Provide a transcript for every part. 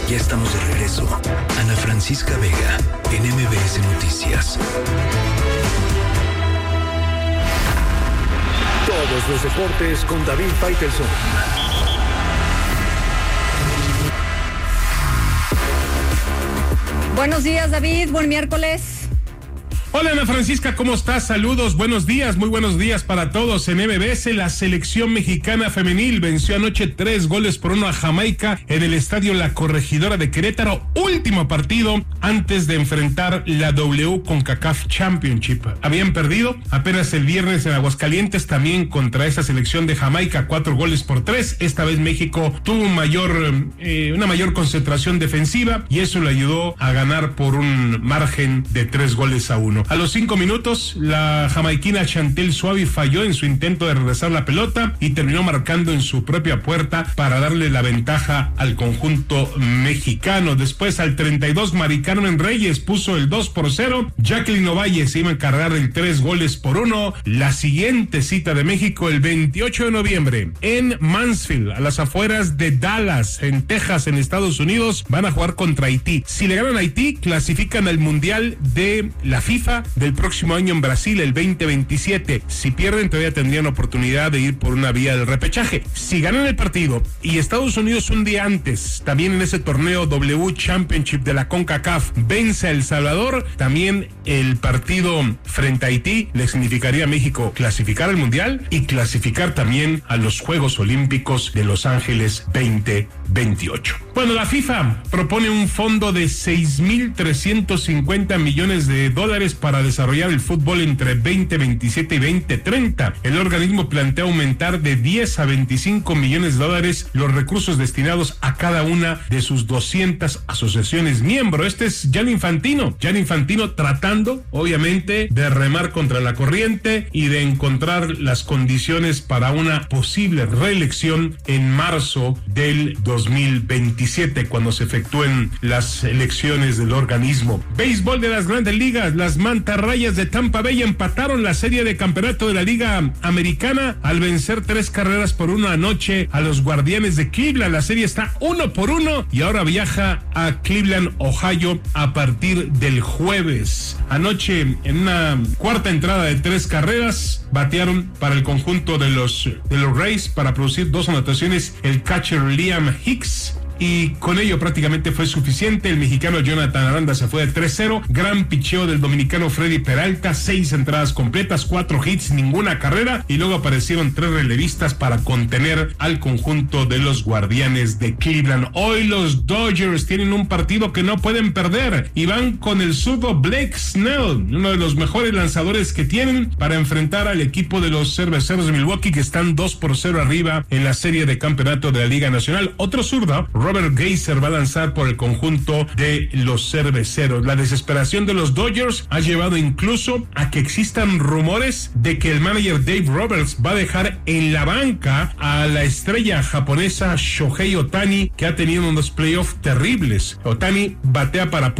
Ya estamos de regreso. Ana Francisca Vega, en MBS Noticias. Todos los deportes con David Faitelson. Buenos días, David. Buen miércoles. Hola Ana Francisca, ¿cómo estás? Saludos, buenos días, muy buenos días para todos. En MBS, la selección mexicana femenil venció anoche 3-1 a Jamaica en el estadio La Corregidora de Querétaro, último partido antes de enfrentar la CONCACAF Championship. Habían perdido apenas el viernes en Aguascalientes también contra esa selección de Jamaica, 4-3. Esta vez México tuvo una mayor concentración defensiva y eso le ayudó a ganar por un margen de 3-1. A los 5 minutos, la jamaiquina Chantel Suavi falló en su intento de regresar la pelota y terminó marcando en su propia puerta para darle la ventaja al conjunto mexicano. Después, al 32, Mari Carmen Reyes puso el 2-0. Jacqueline Ovalle se iba a encargar del 3-1. La siguiente cita de México, el 28 de noviembre, en Mansfield, a las afueras de Dallas, en Texas, en Estados Unidos, van a jugar contra Haití. Si le ganan a Haití, clasifican al Mundial de la FIFA del próximo año en Brasil, el 2027. Si pierden, todavía tendrían oportunidad de ir por una vía del repechaje. Si ganan el partido y Estados Unidos un día antes, también en ese torneo W Championship de la CONCACAF, vence a El Salvador, también el partido frente a Haití le significaría a México clasificar al Mundial y clasificar también a los Juegos Olímpicos de Los Ángeles 2028. Bueno, la FIFA propone un fondo de 6,350 millones de dólares para desarrollar el fútbol entre 2027 y 2030. El organismo plantea aumentar de 10 a 25 millones de dólares los recursos destinados a cada una de sus 200 asociaciones miembro. Este es Gianni Infantino tratando, obviamente, de remar contra la corriente y de encontrar las condiciones para una posible reelección en marzo del 2027, cuando se efectúen las elecciones del organismo. Béisbol de las Grandes Ligas, las Mantarrayas de Tampa Bay empataron la serie de campeonato de la Liga Americana al vencer 3-1 anoche a los Guardianes de Cleveland. La serie está 1-1 y ahora viaja a Cleveland, Ohio, a partir del jueves. Anoche, en una cuarta entrada de 3 carreras, batearon para el conjunto de los Rays para producir 2 anotaciones el catcher Liam Hicks, y con ello prácticamente fue suficiente. El mexicano Jonathan Aranda se fue de 3-0. Gran picheo del dominicano Freddy Peralta, 6 entradas completas, 4 hits, ninguna carrera, y luego aparecieron 3 relevistas para contener al conjunto de los Guardianes de Cleveland. Hoy los Dodgers tienen un partido que no pueden perder y van con el zurdo Blake Snell, uno de los mejores lanzadores que tienen, para enfrentar al equipo de los Cerveceros de Milwaukee, que están 2-0 arriba en la serie de campeonato de la Liga Nacional. Otro zurdo, Robert Geiser, va a lanzar por el conjunto de los Cerveceros. La desesperación de los Dodgers ha llevado incluso a que existan rumores de que el manager Dave Roberts va a dejar en la banca a la estrella japonesa Shohei Ohtani, que ha tenido unos playoffs terribles. Ohtani batea para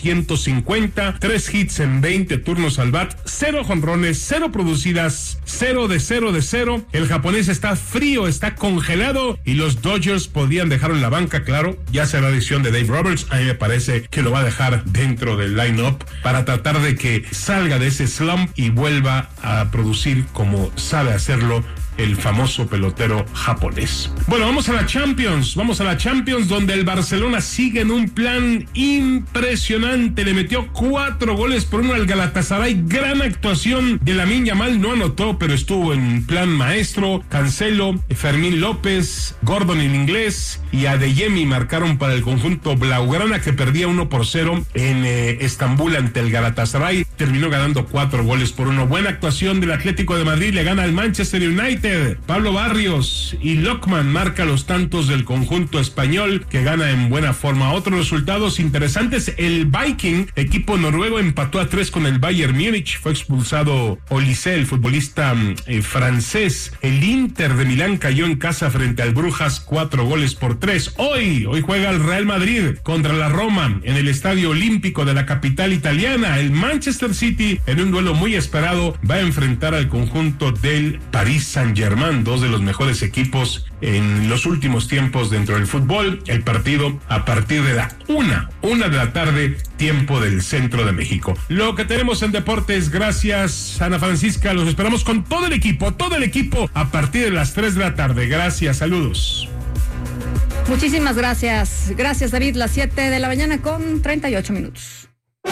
.150, 3 hits en 20 turnos al bat, 0 jonrones, 0 producidas, 0 de 0. El japonés está frío, está congelado, y los Dodgers podrían dejarlo en la banca. Claro, ya será decisión de Dave Roberts. A mí me parece que lo va a dejar dentro del line-up para tratar de que salga de ese slump y vuelva a producir como sabe hacerlo el famoso pelotero japonés. Bueno, vamos a la Champions, donde el Barcelona sigue en un plan impresionante. Le metió 4-1 al Galatasaray. Gran actuación de Lamine Yamal, no anotó, pero estuvo en plan maestro. Cancelo, Fermín López, Gordon el inglés y Adeyemi marcaron para el conjunto blaugrana, que perdía 1-0 en Estambul ante el Galatasaray. Terminó ganando 4-1. Buena actuación del Atlético de Madrid, le gana al Manchester United. Pablo Barrios y Lockman marca los tantos del conjunto español, que gana en buena forma. Otros resultados interesantes: el Viking, equipo noruego, empató a 3 con el Bayern Múnich. Fue expulsado Olise, el futbolista francés. El Inter de Milán cayó en casa frente al Brujas 4-3. Hoy juega el Real Madrid contra la Roma en el Estadio Olímpico de la capital italiana. El Manchester City, en un duelo muy esperado, va a enfrentar al conjunto del Paris Saint-Germain. Saint-Germain, dos de los mejores equipos en los últimos tiempos dentro del fútbol. El partido a partir de la una de la tarde, tiempo del centro de México. Lo que tenemos en deportes, gracias Ana Francisca, los esperamos con todo el equipo a partir de las 3 de la tarde. Gracias, saludos. Muchísimas gracias. Gracias, David. Las 7 de la mañana con 38 minutos.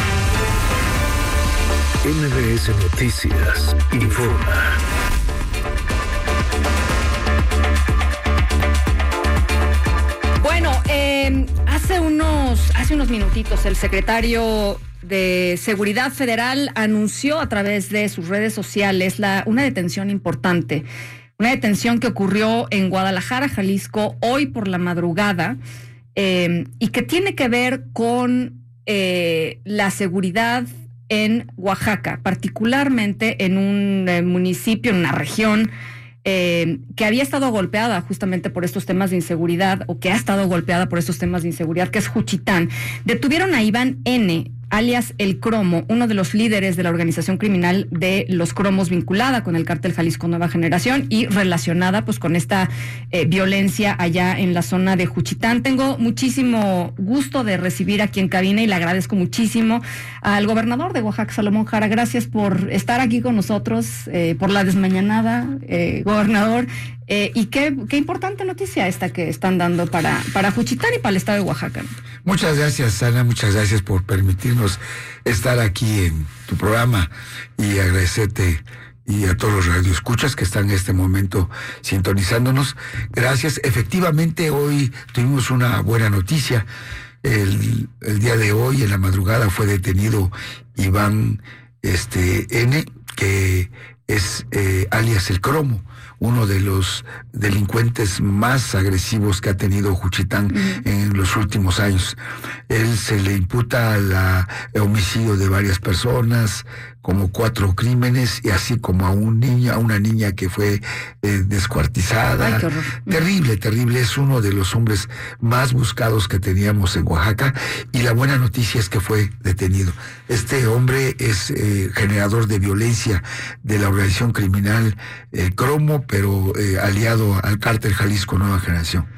MBS Noticias informa. Bueno, hace unos minutitos el secretario de Seguridad Federal anunció a través de sus redes sociales una detención importante. Una detención que ocurrió en Guadalajara, Jalisco, hoy por la madrugada, y que tiene que ver con la seguridad en Oaxaca, particularmente en un municipio, en una región que había estado golpeada justamente por estos temas de inseguridad, o que ha estado golpeada por estos temas de inseguridad, que es Juchitán. Detuvieron a Iván N., alias El Cromo, uno de los líderes de la organización criminal de Los Cromos, vinculada con el cártel Jalisco Nueva Generación y relacionada pues con esta violencia allá en la zona de Juchitán. Tengo muchísimo gusto de recibir aquí en cabina y le agradezco muchísimo al gobernador de Oaxaca, Salomón Jara. Gracias por estar aquí con nosotros, por la desmañanada, gobernador. Y qué importante noticia esta que están dando para Juchitán y para el estado de Oaxaca. Muchas gracias, Ana, muchas gracias por permitirnos estar aquí en tu programa y agradecerte y a todos los radioescuchas que están en este momento sintonizándonos. Gracias. Efectivamente, hoy tuvimos una buena noticia. El día de hoy, en la madrugada, fue detenido Iván N., que es alias El Cromo, uno de los delincuentes más agresivos que ha tenido Juchitán en los últimos años. Él se le imputa el homicidio de varias personas, como 4 crímenes, y así como a una niña que fue descuartizada. Ay, qué horror. Terrible. Es uno de los hombres más buscados que teníamos en Oaxaca, y la buena noticia es que fue detenido. Este hombre es generador de violencia de la organización criminal Cromo, pero aliado al cártel Jalisco Nueva Generación.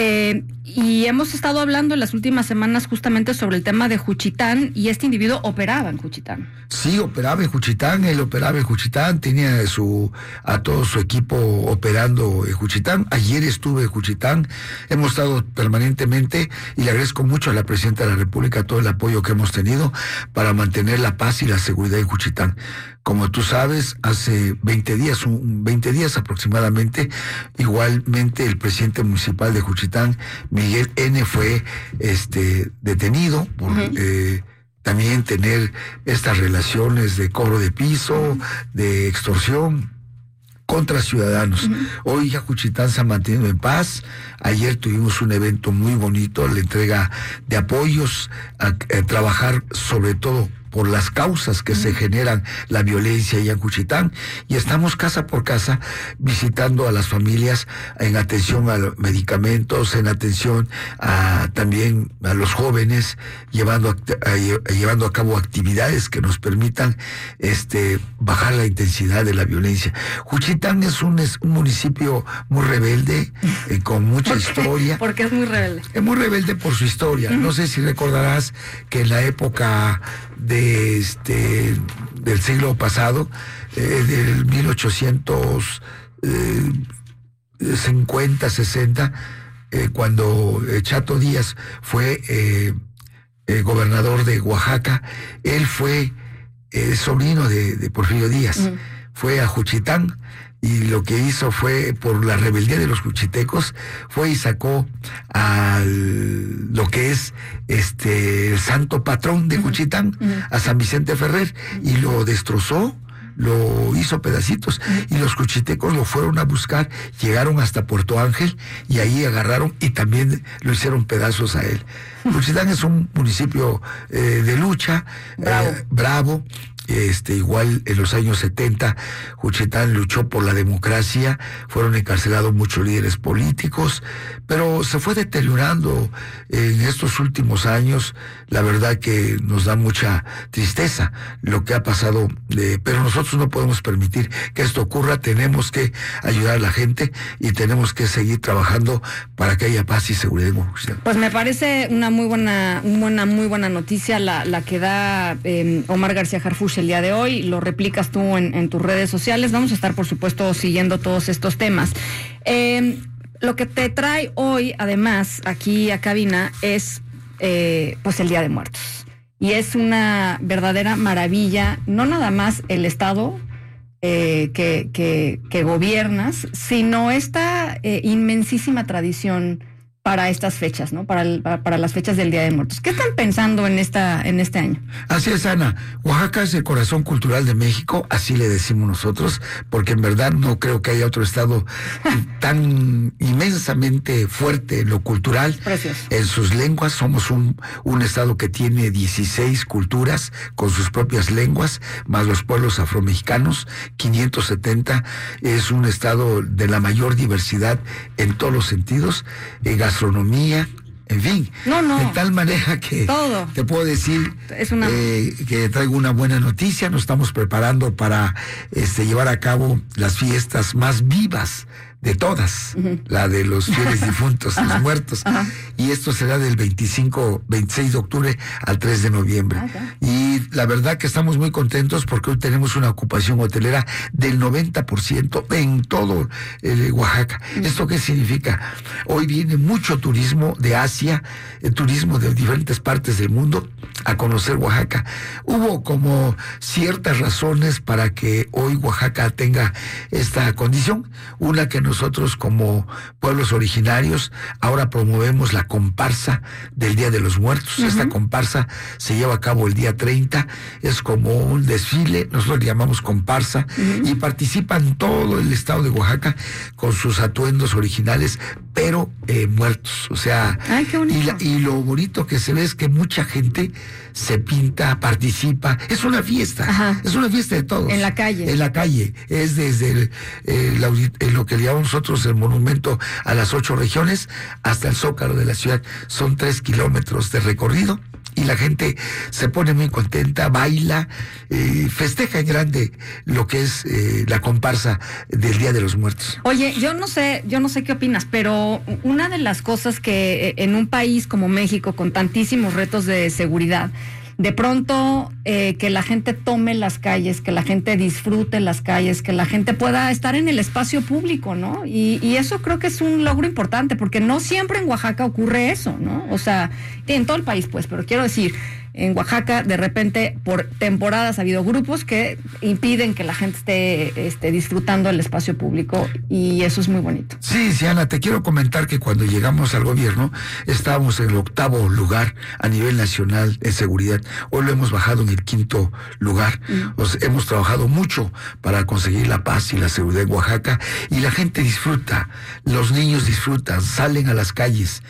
Y hemos estado hablando en las últimas semanas justamente sobre el tema de Juchitán, y este individuo operaba en Juchitán. Sí, operaba en Juchitán, él operaba en Juchitán, tenía a todo su equipo operando en Juchitán. Ayer estuve en Juchitán, hemos estado permanentemente, y le agradezco mucho a la Presidenta de la República todo el apoyo que hemos tenido para mantener la paz y la seguridad en Juchitán. Como tú sabes, hace 20 días aproximadamente, igualmente el presidente municipal de Juchitán, Miguel N., fue detenido por también tener estas relaciones de cobro de piso, de extorsión contra ciudadanos. Hoy ya Juchitán se ha mantenido en paz. Ayer tuvimos un evento muy bonito, la entrega de apoyos a trabajar sobre todo por las causas que se generan la violencia allá en Juchitán, y estamos casa por casa visitando a las familias en atención a los medicamentos, en atención también a los jóvenes, llevando a cabo actividades que nos permitan bajar la intensidad de la violencia. Juchitán es un municipio muy rebelde, con mucha historia. ¿Por qué es muy rebelde? Es muy rebelde por su historia. No sé si recordarás que en la época del siglo pasado, del 1850, 60, cuando Chato Díaz fue gobernador de Oaxaca, él fue sobrino de Porfirio Díaz. Fue a Juchitán, y lo que hizo fue, por la rebeldía de los juchitecos, fue y sacó lo que es el santo patrón de Juchitán, a San Vicente Ferrer, y lo destrozó, lo hizo pedacitos, y los juchitecos lo fueron a buscar, llegaron hasta Puerto Ángel, y ahí agarraron y también lo hicieron pedazos a él. Juchitán es un municipio de lucha, bravo. Igual en los años 70, Juchitán luchó por la democracia, fueron encarcelados muchos líderes políticos, pero se fue deteriorando en estos últimos años. La verdad que nos da mucha tristeza lo que ha pasado, pero nosotros nosotros no podemos permitir que esto ocurra, tenemos que ayudar a la gente y tenemos que seguir trabajando para que haya paz y seguridad en Huajuchitán. Pues me parece una muy buena noticia la que da Omar García Harfuch el día de hoy. Lo replicas tú en tus redes sociales. Vamos a estar, por supuesto, siguiendo todos estos temas. Lo que te trae hoy, además, aquí a cabina, es pues el Día de Muertos. Y es una verdadera maravilla, no nada más el Estado que gobiernas, sino esta inmensísima tradición para estas fechas, ¿no? Para las fechas del Día de Muertos. ¿Qué están pensando en este año? Así es, Ana. Oaxaca es el corazón cultural de México, así le decimos nosotros, porque en verdad no creo que haya otro estado tan inmensamente fuerte en lo cultural. Precioso. En sus lenguas somos un estado que tiene 16 culturas con sus propias lenguas, más los pueblos afromexicanos, 570. Es un estado de la mayor diversidad en todos los sentidos, gastronomía, en fin, de tal manera que todo. Te puedo decir que traigo una buena noticia. Nos estamos preparando para llevar a cabo las fiestas más vivas de todas, la de los fieles difuntos, los muertos, y esto será del 26 de octubre al 3 de noviembre. Y la verdad que estamos muy contentos porque hoy tenemos una ocupación hotelera del 90% en todo Oaxaca. ¿Esto qué significa? Hoy viene mucho turismo de Asia, turismo de diferentes partes del mundo a conocer Oaxaca. Hubo como ciertas razones para que hoy Oaxaca tenga esta condición. Una, que nosotros como pueblos originarios ahora promovemos la comparsa del Día de los Muertos. Esta comparsa se lleva a cabo el día 30, es como un desfile, nosotros le llamamos comparsa, y participan todo el estado de Oaxaca con sus atuendos originales, pero muertos. O sea, ay, qué bonito. Y lo bonito que se ve es que mucha gente se pinta, participa. Es una fiesta, es una fiesta de todos. En la calle. En la calle. Es desde lo que le llamamos nosotros el monumento a las 8 regiones hasta el Zócalo de la ciudad. Son 3 kilómetros de recorrido. Y la gente se pone muy contenta, baila, festeja en grande lo que es la comparsa del Día de los Muertos. Oye, yo no sé qué opinas, pero una de las cosas que en un país como México, con tantísimos retos de seguridad, de pronto que la gente tome las calles, que la gente disfrute las calles, que la gente pueda estar en el espacio público, ¿no? Y eso creo que es un logro importante, porque no siempre en Oaxaca ocurre eso, ¿no? O sea, en todo el país, pues, pero quiero decir, en Oaxaca, de repente, por temporadas ha habido grupos que impiden que la gente esté disfrutando el espacio público, y eso es muy bonito. Sí, Ana, te quiero comentar que cuando llegamos al gobierno estábamos en el 8º lugar a nivel nacional en seguridad. Hoy lo hemos bajado en el 5º lugar. Hemos trabajado mucho para conseguir la paz y la seguridad en Oaxaca, y la gente disfruta, los niños disfrutan, salen a las calles.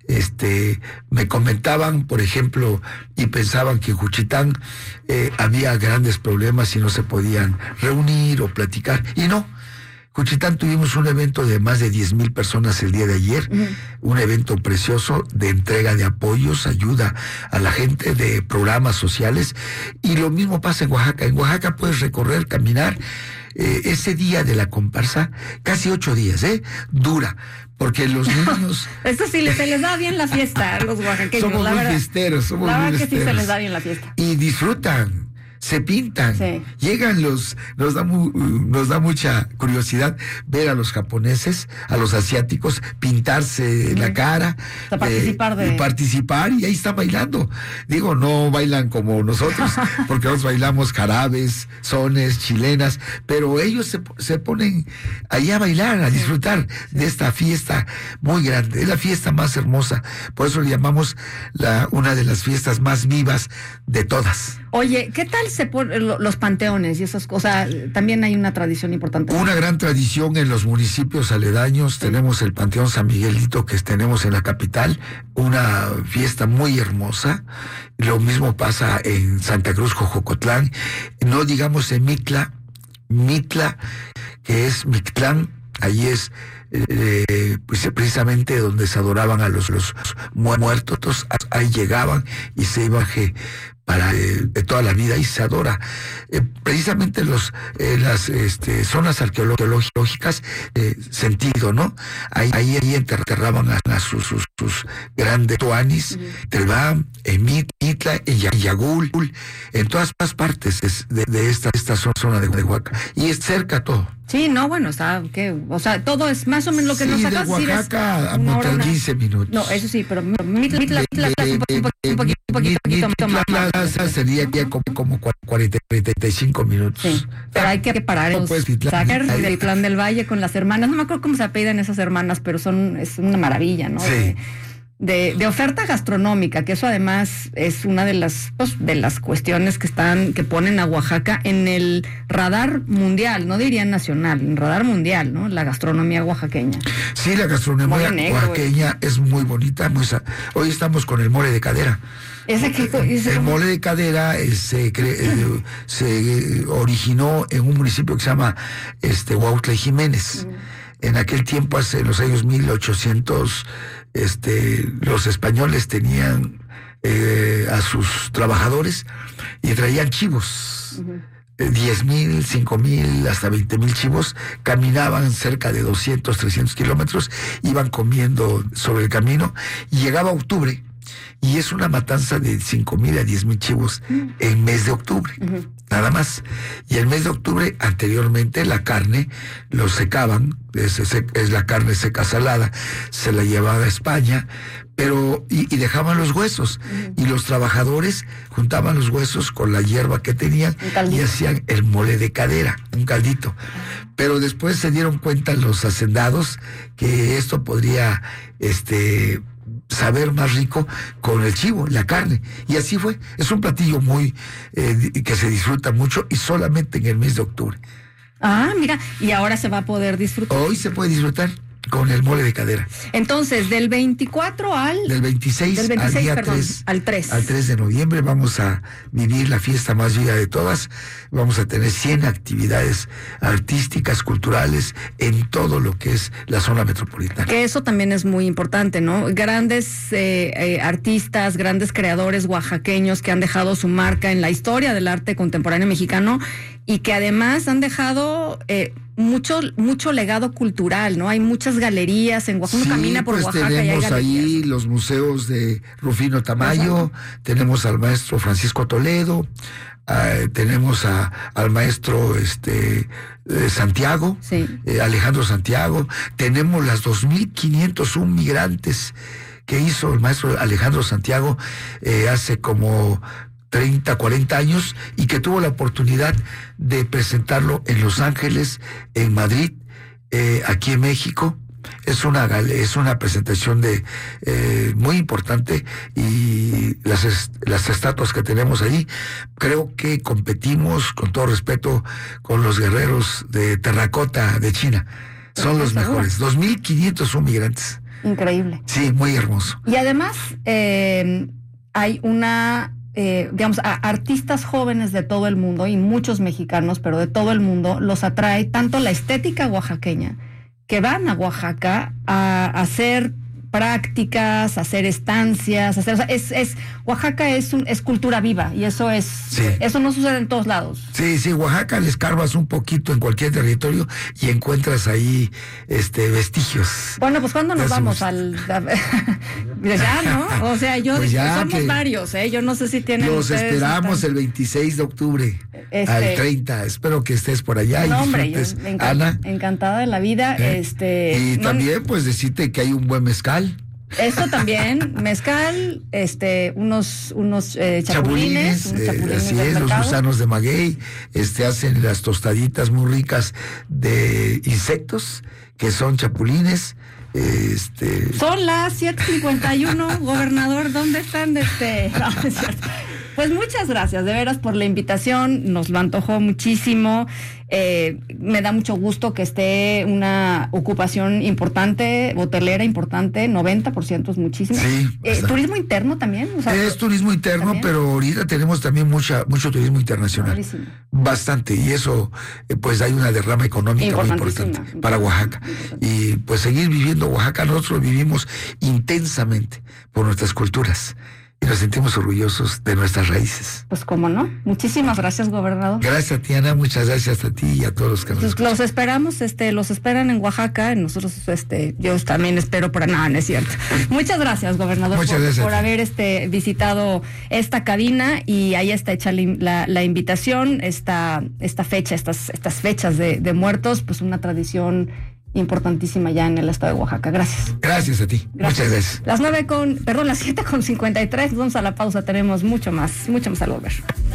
Me comentaban, por ejemplo, y pensaban que en Juchitán había grandes problemas y no se podían reunir o platicar, y no. Juchitán tuvimos un evento de más de 10,000 personas el día de ayer, un evento precioso de entrega de apoyos, ayuda a la gente, de programas sociales, y lo mismo pasa en Oaxaca. En Oaxaca puedes recorrer, caminar. Ese día de la comparsa, casi 8 días, dura, porque los niños... Eso sí, se les da bien la fiesta a los oaxaqueños. Somos la muy verdad. fiesteros, somos la muy verdad fiesteros. Que sí se les da bien la fiesta. Y disfrutan, se pintan, llegan nos da mucha curiosidad ver a los japoneses, a los asiáticos, pintarse la cara, participar, y ahí están bailando. Digo, no bailan como nosotros, porque nosotros bailamos jarabes, sones, chilenas, pero ellos se ponen ahí a bailar, a disfrutar de esta fiesta muy grande. Es la fiesta más hermosa, por eso le llamamos una de las fiestas más vivas de todas. Oye, ¿qué tal se ponen los panteones y esas cosas? También hay una tradición importante. Una gran tradición en los municipios aledaños. Tenemos el Panteón San Miguelito que tenemos en la capital, una fiesta muy hermosa. Lo mismo pasa en Santa Cruz, Jojocotlán, no digamos en Mitla, que es Mictlán. Ahí es pues precisamente donde se adoraban a los muertos, ahí llegaban y se iban para de toda la vida y se adora. Precisamente las zonas arqueológicas sentido, ¿no? Ahí enterraban a sus grandes tuanis, Telbam, en Mitla, en Yagul, en todas partes de esta zona de Oaxaca. Y es cerca todo. Sí, no, bueno, o sea, todo es más o menos lo que nos acabas de decir. De Oaxaca a Monterrey 15 minutos. No, eso sí, pero Mitla un poquito más. Sería como 45 minutos. Sí, pero hay que parar sacar del Plan del Valle con las hermanas. No me acuerdo cómo se apellidan esas hermanas, pero es una maravilla, ¿no? Sí. De oferta gastronómica, que eso además es una de las cuestiones que ponen a Oaxaca en el radar mundial, no diría nacional, en radar mundial, ¿no? La gastronomía oaxaqueña. Sí, la gastronomía oaxaqueña es muy bonita. Hoy estamos con el mole de cadera. El mole de cadera se originó en un municipio que se llama Huautla y Jiménez. En aquel tiempo, en los años 1800, los españoles tenían a sus trabajadores y traían chivos. 10,000, 5,000, hasta 20,000 chivos, caminaban cerca de 200, 300 kilómetros, iban comiendo sobre el camino, y llegaba octubre, y es una matanza de 5,000 a 10,000 chivos en mes de octubre, nada más. Y el mes de octubre, anteriormente, la carne lo secaban, es la carne seca salada, se la llevaba a España, y dejaban los huesos, y los trabajadores juntaban los huesos con la hierba que tenían y hacían el mole de cadera, un caldito. Pero después se dieron cuenta los hacendados que esto podría saber más rico con el chivo, la carne, y así fue. Es un platillo muy que se disfruta mucho, y solamente en el mes de octubre. Ah, mira, y ahora se va a poder disfrutar. Hoy se puede disfrutar con el mole de cadera. Entonces, del 24 Del 26 al día 3. Al 3. Al 3 de noviembre vamos a vivir la fiesta más viva de todas. Vamos a tener 100 actividades artísticas, culturales, en todo lo que es la zona metropolitana. Que eso también es muy importante, ¿no? Grandes artistas, grandes creadores oaxaqueños que han dejado su marca en la historia del arte contemporáneo mexicano, y que además han dejado mucho legado cultural, ¿no? Hay muchas galerías en Oaxaca. Uno camina por Oaxaca y hay galerías. Tenemos ahí los museos de Rufino Tamayo, tenemos al maestro Francisco Toledo, tenemos al maestro Santiago, Alejandro Santiago, tenemos las 2,501 migrantes que hizo el maestro Alejandro Santiago hace como 30, 40 años, y que tuvo la oportunidad de presentarlo en Los Ángeles, en Madrid, aquí en México. Es una presentación muy importante, y las estatuas que tenemos allí, creo que competimos, con todo respeto, con los guerreros de terracota de China. Son los mejores. 2,501 migrantes. Increíble. Sí, muy hermoso. Y además hay a artistas jóvenes de todo el mundo, y muchos mexicanos, pero de todo el mundo, los atrae tanto la estética oaxaqueña, que van a Oaxaca a hacer prácticas, a hacer estancias, Oaxaca es cultura viva, y eso no sucede en todos lados. Sí, Oaxaca le escarbas un poquito en cualquier territorio y encuentras ahí vestigios. Bueno, pues ¿cuándo nos vamos ya, ¿no? O sea, pues somos varios, yo no sé si tienen. Los esperamos el 26 de octubre al 30. Espero que estés por allá. No, y hombre, Ana. Encantada de la vida. Y también, pues, decirte que hay un buen mezcal. Esto también, mezcal, unos chapulines. Así es, los gusanos de maguey, hacen las tostaditas muy ricas de insectos, que son chapulines. Son las 7:51, gobernador, ¿dónde están? No, es cierto. Pues muchas gracias, de veras, por la invitación. Nos lo antojó muchísimo. Me da mucho gusto que esté una ocupación importante, hotelera importante, 90% es muchísimo. Sí. ¿Turismo interno también? O sea, es turismo interno, ¿también? Pero ahorita tenemos también mucho turismo internacional. Buenísimo. Bastante, y eso, pues hay una derrama económica muy importante para Oaxaca. Y pues seguir viviendo Oaxaca, nosotros vivimos intensamente por nuestras culturas. Y nos sentimos orgullosos de nuestras raíces. Pues cómo no. Muchísimas gracias, gobernador. Gracias, Tiana. Muchas gracias a ti y a todos los que nos escuchan. Los esperamos, los esperan en Oaxaca. Nosotros, yo también espero por nada, no es cierto. Muchas gracias, gobernador, por haber visitado esta cabina, y ahí está hecha la invitación, esta fecha, estas fechas de muertos, pues una tradición importantísima ya en el estado de Oaxaca. Gracias. Gracias a ti. Muchas gracias. Las 7:53, nos vamos a la pausa, tenemos mucho más al volver.